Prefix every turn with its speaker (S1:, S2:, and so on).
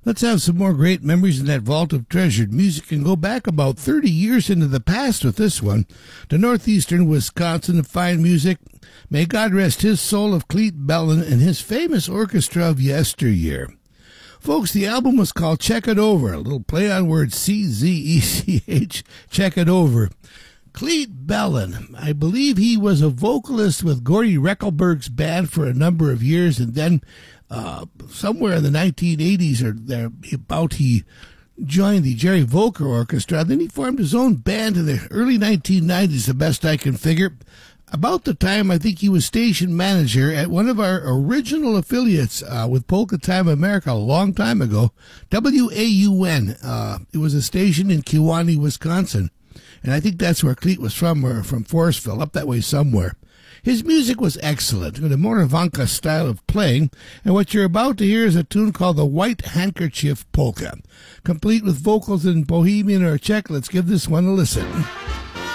S1: Let's have some more great memories in that vault of treasured music and go back about 30 years into the past with this one. To northeastern Wisconsin of fine music. May God rest his soul of Clete Bellin and his famous orchestra of yesteryear. Folks, the album was called Check It Over, a little play on words C-Z-E-C-H, Check It Over. Clete Bellin, I believe he was a vocalist with Gordy Reckelberg's band for a number of years, and then somewhere in the 1980s or thereabout, he joined the Jerry Volker Orchestra. Then he formed his own band in the early 1990s, the best I can figure. About the time I think he was station manager at one of our original affiliates with Polka Time America a long time ago, WAUN. It was a station in Kewaunee, Wisconsin. And I think that's where Clete was from, or from Forestville, up that way somewhere. His music was excellent, with a Moravanka style of playing, and what you're about to hear is a tune called the White Handkerchief Polka. Complete with vocals in Bohemian or Czech, let's give this one a listen.